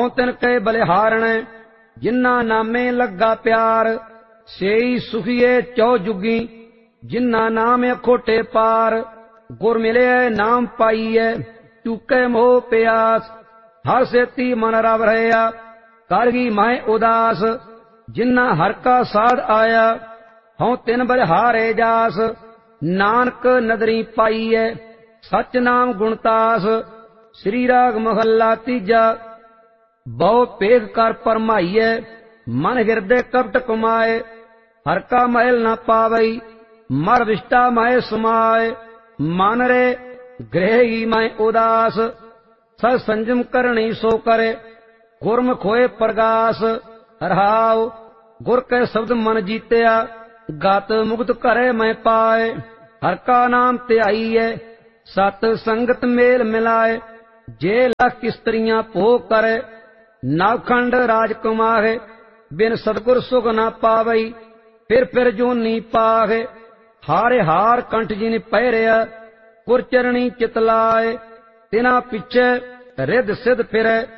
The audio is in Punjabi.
ਹਉ ਤਿਨ ਕੇ ਬਲਿਹਾਰਣ ਜਿਨ੍ਹਾਂ ਨਾਮੇ ਲੱਗਾ ਪਿਆਰ। ਸੇਈ ਸੁਖੀਏ ਚੌ ਜੁਗੀ ਜਿਨ੍ਹਾਂ ਨਾਮ ਅਖੋਟੇ ਪਾਰ। ਗੁਰ ਮਿਲਿਐ ਨਾਮ ਪਾਈਐ ਚੁਕੇ ਮੋਹ ਪਿਆਸ। ਹਰ ਸੇਤੀ ਮਨ ਰਵ ਰਹਿਆ ਕਰ ਗਈ ਮੈਂ ਉਦਾਸ। ਜਿਨ੍ਹਾਂ ਹਰ ਕਾ ਸਾਧ ਆਇਆ ਹਉ ਤਿਨ ਬਲਿਹਾਰੇ ਜਾਸ। ਨਾਨਕ ਨਦਰੀ ਪਾਈਐ ਸਚ ਨਾਮ ਗੁਣਤਾਸ। ਸ੍ਰੀ ਰਾਗ ਮਹੱਲਾ ਤੀਜਾ। ਬਹੁ ਭੇਖ ਕਰ ਪਰਮਾਈਐ ਮਨ ਹਿਰਦੇ ਕਪਟ ਕਮਾਏ। ਹਰ ਕਾ ਮਹਿਲ ਨ ਪਾਵਈ ਮਰ ਵਿਸ਼ਟਾ ਮਹਿ ਸਮਾਏ। ਮਨ ਰੇ ਗ੍ਰਹਿ ਮੈਂ ਉਦਾਸ ਸਦ ਸੰਜਮ ਕਰਣੀ ਸੋ ਕਰੇ। ਗੁਰਮੁਖ ਹੋਏ ਪ੍ਰਗਾਸ ਰਹਾਉ ਗੁਰ ਕੇ ਸ਼ਬਦ ਮਨ ਜੀਤਿਆ। ਗਤ ਮੁਕਤ ਘਰੇ ਮੈਂ ਪਾਏ ਹਰ ਕਾ ਨਾਮ ਧਿਆਈਐ। ਸਤ ਸੰਗਤ ਮੇਲ ਮਿਲਾਏ ਜੇ ਲੱਖ ਇਸਤਰੀਆਂ ਭੋਗ ਕਰੇ। ਨਵਖੰਡ ਰਾਜ ਕਮਾਹੇ ਬਿਨ ਸਤਿਗੁਰ ਸੁਖ ਨਾ ਪਾਵਈ। ਫਿਰ ਜੋਨੀ ਪਾਹੇ ਹਾਰੇ ਹਾਰ ਕੰਠ ਜਿਨ ਪਹਿਰਿਆ। ਗੁਰ ਚਰਣੀ ਚਿਤ ਲਾਏ ਤਿਨਾ ਪਿਛੇ ਰਿੱਧ ਸਿੱਧ ਫਿਰੈ।